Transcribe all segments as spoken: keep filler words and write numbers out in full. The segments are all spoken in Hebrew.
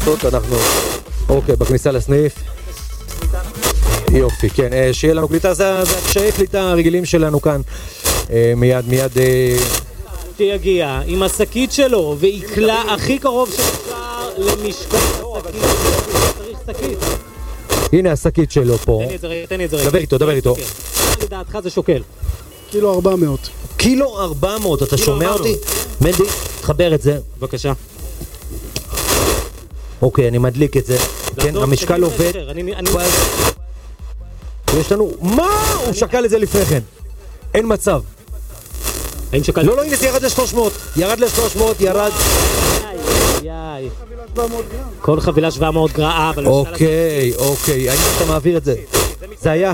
לעשות, אנחנו... אוקיי, בכניסה לסניף. יופי, כן, שיהיה לנו קליטה, זה הקשיי קליטה הרגילים שלנו כאן. מיד, מיד... שיגיע עם השקית שלו, ויקלה הכי קרוב שאפשר למשקל השקית. צריך שקית. הנה השקית שלו פה. תן לי את זה, תן לי את זה. דבר איתו, דבר איתו. לדעתך זה שוקל. קילו ארבע מאות. קילו ארבע מאות, אתה שומע אותי? מנדי, תחבר את זה. בבקשה. אוקיי, אני מדליק את זה. כן, המשקל עובד. יש לנו... מה? הוא שקל את זה לפני כן. אין מצב. האם שקל... לא, לא, הנה זה ירד ל-שלוש מאות. ירד ל-שלוש מאות, ירד... כל חבילה שבע מאות גרעה. אוקיי, אוקיי. האם אתה מעביר את זה? זה היה...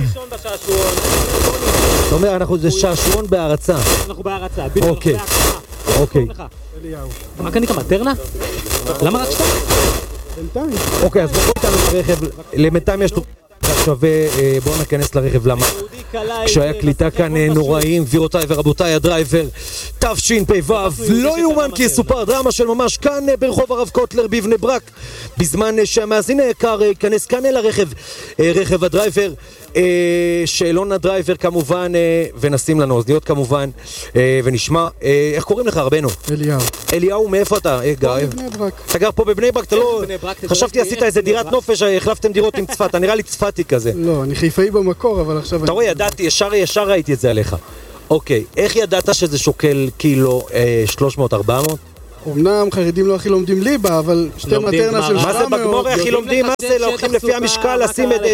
זאת אומרת, אנחנו זה שעשועון בהרצה. אנחנו בהרצה. אוקיי. אוקיי. מה קנית? מטרנה? למה רק שתיים? בינתיים. אוקיי, אז בואו איתנו לרכב. לבינתיים יש... שווה, בואו נכנס לרכב. למה? כשהיה קליטה כאן נוראים, גבירותיי ורבותיי, הדרייבר תשפ"ו, לא יאומן כי יסופר, דרמה של ממש כאן ברחוב הרב קוטלר בבני ברק, בזמן שהמאזין היקר ייכנס כאן אל הרכב, רכב הדרייבר, שאלון הדרייבר כמובן, ונשים לנו אוזניות כמובן, ונשמע, איך קוראים לך רבנו? אליהו. אליהו, מאיפה אתה? פה בבני ברק. אתה גר פה בבני ברק, אתה לא... חשבתי עשית איזה דירת נופש, החלפתם דירות עם צפת, אתה נראה לי צפתי כזה. לא, אני חיפאי במקור, אבל עכשיו... אתה רואה, ידעתי, ישר ישר ראיתי את זה עליך. אוקיי, איך ידעת שזה שוקל קילו שלוש מאות ארבע מאות? אמנם חרדים לא הכי לומדים ליבה, אבל שתי מטרנה של מה זה בגמור הכי לומדים? מה זה? לוקחים לפי המשקל, לשים את...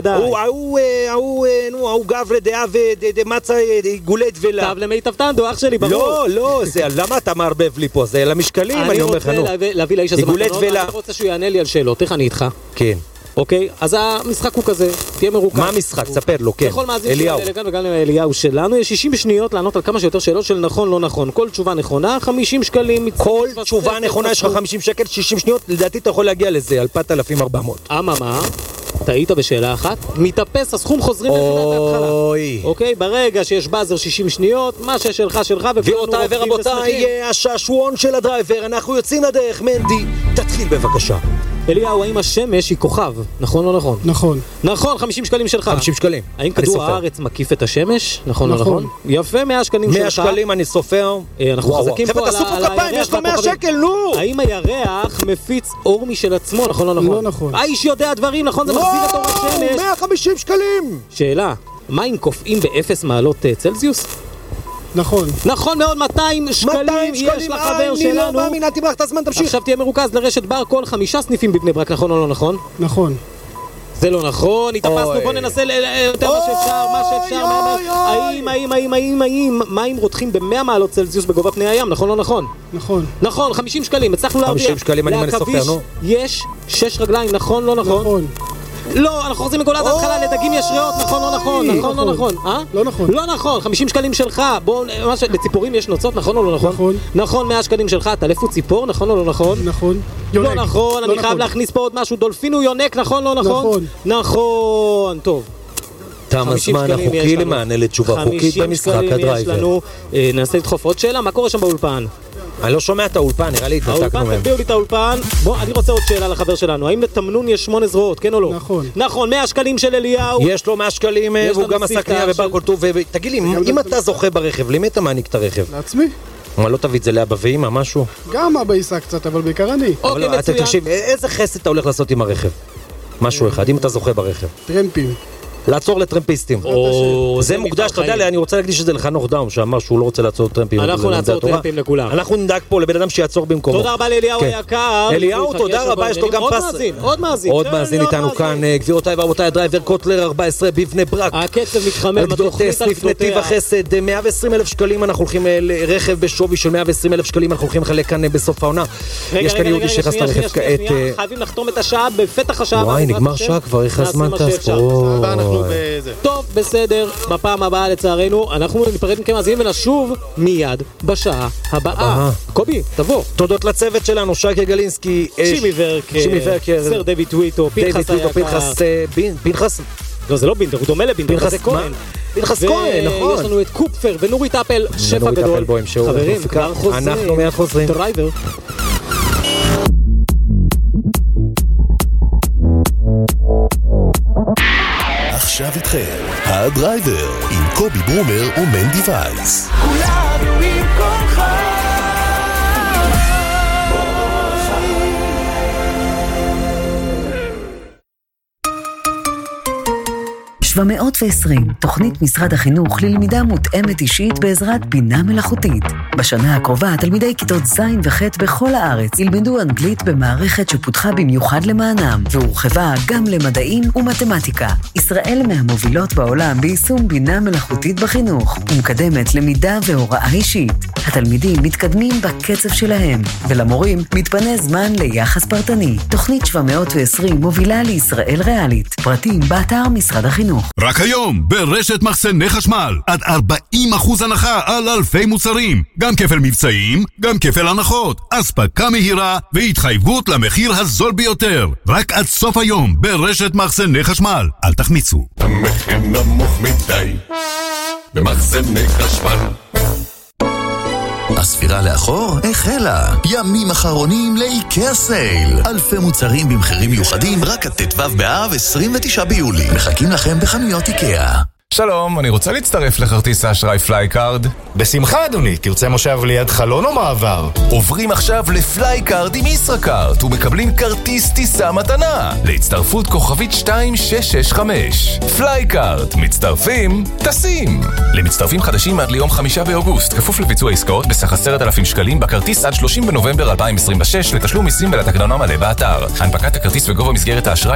הוא גב לדעה ודמצה גולת ולה. טב למי טבטנדו, אח שלי, ברור. לא, לא, למה אתה מערבב לי פה? זה למשקלים, אני אומר לך, נו. אני רוצה להביא לאיש הזה מתנות, אני רוצה שהוא יענה לי על שאלות. איך אני איתך? כן. אוקיי, אז המשחק הוא כזה, תהיה מרוכז. מה המשחק? ספר לו, כן. לכל מאזין שלנו, וגם לאליהו שלנו, יש שישים שניות לענות על כמה שיותר שאלות של נכון, לא נכון. כל תשובה נכונה, חמישים שקלים. כל תשובה נכונה, יש לך חמישים שקל, שישים שניות, לדעתי אתה יכול להגיע לזה, ארבעת אלפים וארבע מאות. אממה, טעית בשאלה אחת, מתאפס, הסכום חוזרים לנקודת ההתחלה. אוקיי, ברגע שיש באזר שישים שניות, מה ששלך שלך, גבירותיי ורבותיי, השעשועון של הדרייבר, אנחנו יוצאים לדרך. מנדי, תתחיל בבקשה. אליהו, האם השמש היא כוכב? נכון או נכון? נכון. נכון, חמישים שקלים שלך. חמישים שקלים. האם כדור הארץ מקיף את השמש? נכון או נכון? יפה, מאה שקלים שלך. מאה שקלים אני סופר. אנחנו חזקים פה על הירח. חבר'ה, יש לו מאה שקל, נו! האם הירח מפיץ אור משל עצמו? נכון או נכון? לא נכון. האיש יודע דברים, נכון? זה מחזיר את אור השמש. מאה וחמישים שקלים! שאלה, מה אם קופאים באפס מעלות צלזיוס? נכון. נכון מאוד, מאתיים שקלים יש לחבר שלנו. אני לא מאמין, אל תמרח את הזמן, תמשיך. עכשיו תהיה מרוכז לרשת בר כל חמישה סניפים בבני ברק, נכון או לא נכון? נכון. זה לא נכון, התאפסנו, בוא ננסה יותר מה שאפשר, מה שאפשר. האם, האם, האם, האם, האם, מים רותחים ב-מאה מעלות צלזיוס בגובה פני הים, נכון או נכון? נכון. נכון, חמישים שקלים, הצלחנו להרוויח. חמישים שקלים, אני סופר, נו. יש שש רגליים, נכון, לא נכון? נכון. לא, אנחנו חוזרים מגולת ההתחלה, לדגים יש ריאות, נכון, לא נכון, נכון, לא נכון, אה? לא נכון. לא נכון, חמישים שקלים שלך, בואו, לציפורים יש נוצות, נכון או לא נכון? נכון. נכון, מאה שקלים שלך, טלפו ציפור, נכון או לא נכון? נכון. לא נכון, אני חייב להכניס פה עוד משהו, דולפין הוא יונק, נכון, לא נכון? נכון. נכון, טוב. תם הזמן החוקי למענה לתשובה חוקית במשחק הדרייבר. ננסה לדחוף עוד שאלה, מה קורה שם באולפן? אני לא שומע את האולפן, נראה לי התנתקנו מהם. האולפן, תביאו לי את האולפן. בוא, אני רוצה עוד שאלה לחבר שלנו. האם לתמנון יש שמונה זרועות, כן או לא? נכון. נכון, מאה שקלים של אליהו. יש לו מאה שקלים, והוא גם עשה קנייה בבר כל טוב. תגיד לי, אם אתה זוכה ברכב, למי אתה מעניק את הרכב? לעצמי. מה, לא תביא את זה לאבא ואמא, משהו? גם אבא ייסע קצת, אבל בעיקר אני. אוקיי, מצוין. תקשיב, איזה חסד אתה הולך לעשות עם הרכב? משהו אחד, אם אתה זוכה ברכב. טרמפים. לעצור לטרמפיסטים. זה מוקדש, אתה יודע, אני רוצה להקדיש את זה לחנוך דאום, שאמר שהוא לא רוצה לעצור טרמפים. אנחנו נעצור טרמפים לכולם. אנחנו נדאג פה לבן אדם שיעצור במקומו. תודה רבה לאליהו היקר. אליהו, תודה רבה, יש לו גם פס. עוד מאזין. עוד מאזין איתנו כאן, גבירותיי ורבותיי, הדרייבר קוטלר ארבע עשרה בבני ברק. הקצב מתחמם בתוכנית על גדותיה. נתיב החסד, מאה ועשרים אלף שקלים אנחנו הולכים לרכב בשווי של מאה ועשרים אלף שקלים, אנחנו הולכים לחלק כאן בסוף העונה. יש כאן יהודי שחס את הרכב כעת. חייבים לחתום את השעה בפתח השעה. וואי, נגמר שעה כבר, איך הזמן טס. טוב, בסדר, בפעם הבאה לצערנו אנחנו ניפרד מכם מאזינים ונשוב מיד בשעה הבאה. קובי, תבוא. תודות לצוות שלנו, שייקה גלינסקי, שימי ורקר, סר דיוויד טוויטו, פנחס היקר. פנחס? לא, זה לא בינדר, הוא דומה לבינדר, זה כהן. פנחס כהן, נכון. ויש לנו את קופפר ונורית אפל, שפע גדול. חברים, כבר חוזרים. אנחנו מיד חוזרים. דרייבר. הדרייבר, עם קובי ברומר ומנדי וייס. כולנו עם כוחך. שבע מאות ועשרים, תוכנית משרד החינוך ללמידה מותאמת אישית בעזרת בינה מלאכותית. בשנה הקרובה, תלמידי כיתות ז' וח' בכל הארץ ילמדו אנגלית במערכת שפותחה במיוחד למענם, והורחבה גם למדעים ומתמטיקה. ישראל מהמובילות בעולם ביישום בינה מלאכותית בחינוך, ומקדמת למידה והוראה אישית. התלמידים מתקדמים בקצב שלהם, ולמורים מתפנה זמן ליחס פרטני. תוכנית שבע מאות ועשרים מובילה לישראל ריאלית. פרטים באתר משרד החינוך. רק היום, ברשת מחסני חשמל, עד ארבעים אחוז הנחה על אלפי מוצרים. גם כפל מבצעים, גם כפל הנחות, אספקה מהירה והתחייבות למחיר הזול ביותר. רק עד סוף היום, ברשת מחסני חשמל. אל תחמיצו. המחיר נמוך מדי במחסני חשמל. הספירה לאחור החלה. ימים אחרונים לאיקאה סייל. אלפי מוצרים במחירים מיוחדים רק עד ט"ו באב עשרים ותשעה ביולי. מחכים לכם בחנויות איקאה. שלום, אני רוצה להצטרף לכרטיס האשראי פלייקארד. בשמחה אדוני, תרצה מושב ליד חלון או מעבר? עוברים עכשיו לפלייקארד עם ישראכרט ומקבלים כרטיס טיסה מתנה להצטרפות כוכבית שתיים שש שש חמש. פלייקארד, מצטרפים, טסים. למצטרפים חדשים עד ליום חמישה באוגוסט, כפוף לביצוע עסקאות בסך עשרת אלפים שקלים בכרטיס עד שלושים בנובמבר אלפיים עשרים ושש לתשלום מיסים ולתקנון המלא באתר. הנפקת הכרטיס וגובה מסגרת האשראי